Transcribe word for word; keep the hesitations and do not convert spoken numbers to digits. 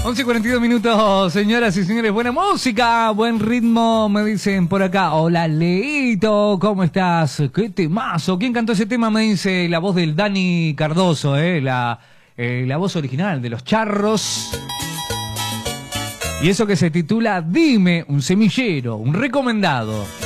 once y cuarenta y dos minutos, señoras y señores. Buena música, buen ritmo, me dicen por acá. Hola, Leito, ¿cómo estás? ¿Qué temazo? ¿Quién cantó ese tema? Me dice la voz del Dani Cardoso, eh, la, eh, la voz original de Los Charros. Y eso que se titula Dime, un semillero, un recomendado.